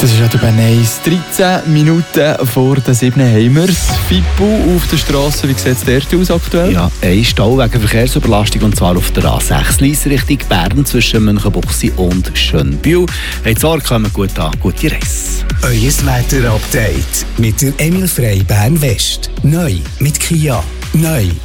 Das ist ja bei 13 Minuten vor der 7 haben wir es. Fippo auf der Straße, wie sieht es dort aus aktuell? Ja, ein Stau wegen Verkehrsüberlastung, und zwar auf der A6 Lyss Richtung Bern zwischen Münchenbuchsee und Schönbühl. Hey, zwar kommen gut an, gute Reise. Euer Wetter-Update mit der Emil Frey Bern West. Neu mit Kia. Neu